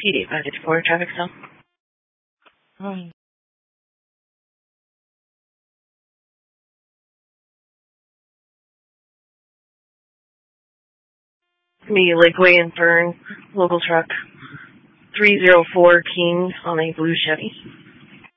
PD 554, traffic stop. Me, Lakeway and Fern, local truck 304 King on a blue Chevy.